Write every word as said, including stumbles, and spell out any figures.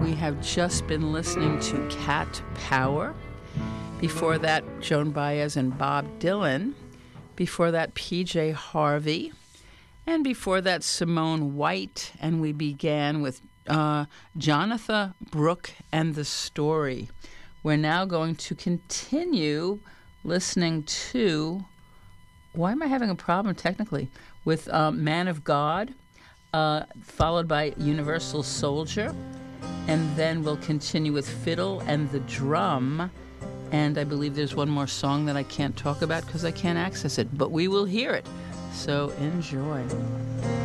We have just been listening to Cat Power. Before that, Joan Baez and Bob Dylan. Before that, P J Harvey. And before that, Simone White. And we began with uh, Jonathan Brooke and the Story. We're now going to continue listening to, why am I having a problem technically, with uh, Man of God, uh, followed by Universal Soldier. And then we'll continue with Fiddle and the Drum. And I believe there's one more song that I can't talk about because I can't access it. But we will hear it. So enjoy.